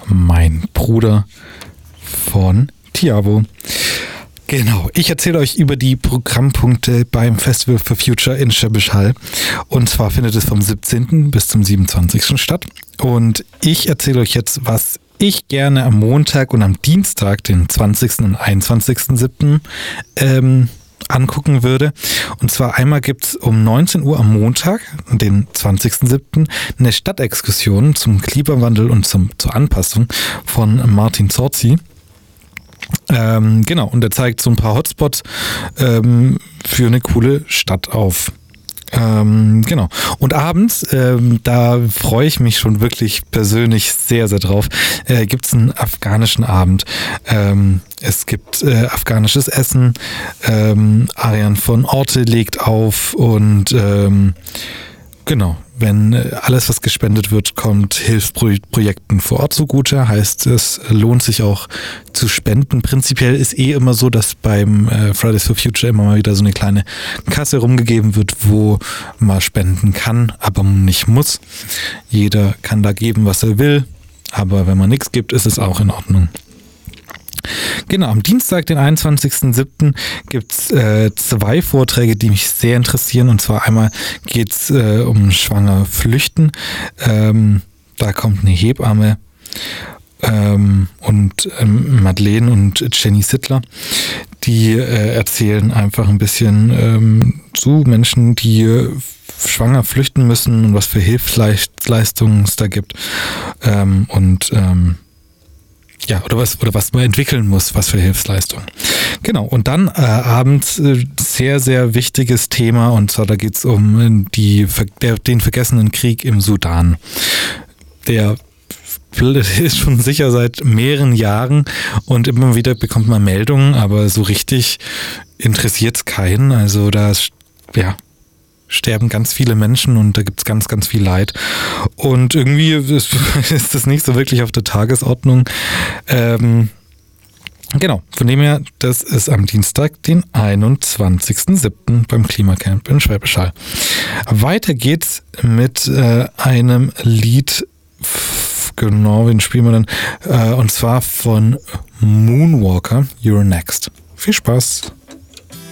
mein Bruder von Tiavo. Genau, ich erzähle euch über die Programmpunkte beim Festival for Future in Schwäbisch Hall. Und zwar findet es vom 17. bis zum 27. statt. Und ich erzähle euch jetzt, was ich gerne am Montag und am Dienstag, den 20. und 21.07. Angucken würde. Und zwar einmal gibt es um 19 Uhr am Montag, den 20.07., eine Stadtexkursion zum Klimawandel und zur Anpassung von Martin Zorzi. Genau, und er zeigt so ein paar Hotspots für eine coole Stadt auf. Genau. Und abends, da freue ich mich schon wirklich persönlich sehr, sehr drauf, gibt es einen afghanischen Abend. Es gibt afghanisches Essen, Arian von Orte legt auf und genau, wenn alles, was gespendet wird, kommt Hilfsprojekten vor Ort zugute, heißt es lohnt sich auch zu spenden. Prinzipiell ist immer so, dass beim Fridays for Future immer mal wieder so eine kleine Kasse rumgegeben wird, wo man spenden kann, aber nicht muss. Jeder kann da geben, was er will, aber wenn man nichts gibt, ist es auch in Ordnung. Genau, am Dienstag, den 21.07. gibt es 2 Vorträge, die mich sehr interessieren. Und zwar einmal geht es um schwanger Flüchten. Da kommt eine Hebamme und Madeleine und Jenny Sittler. Die erzählen einfach ein bisschen zu Menschen, die schwanger flüchten müssen und was für Hilfsleistungen es da gibt. Ja, oder was man entwickeln muss, was für Hilfsleistungen. Genau, und dann abends sehr, sehr wichtiges Thema, und zwar da geht es um den vergessenen Krieg im Sudan. Der ist schon sicher seit mehreren Jahren und immer wieder bekommt man Meldungen, aber so richtig interessiert es keinen. Also da sterben ganz viele Menschen und da gibt es ganz, ganz viel Leid. Und irgendwie ist das nicht so wirklich auf der Tagesordnung. Genau, von dem her, das ist am Dienstag, den 21.07. beim Klimacamp in Schwäbisch Hall. Weiter geht's mit einem Lied, genau, wen spielen wir dann? Und zwar von Moonwalker, You're Next. Viel Spaß!